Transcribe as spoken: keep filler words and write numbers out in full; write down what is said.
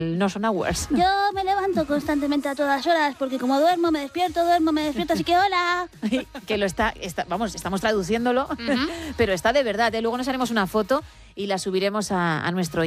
No Son Hours. Yo me levanto constantemente a todas horas, porque como duermo, me despierto, duermo, me despierto, así que hola. Que lo está, está, vamos, estamos traduciéndolo, uh-huh. pero está de verdad, ¿eh? Luego nos haremos una foto y la subiremos a, a nuestro